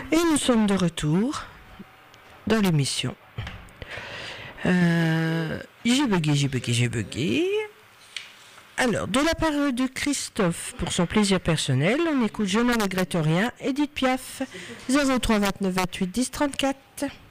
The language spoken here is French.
Et nous sommes de retour dans l'émission. J'ai bugué. Alors, de la part de Christophe, pour son plaisir personnel, on écoute Je n'en regrette rien, Edith Piaf, 03 29 28 10 34.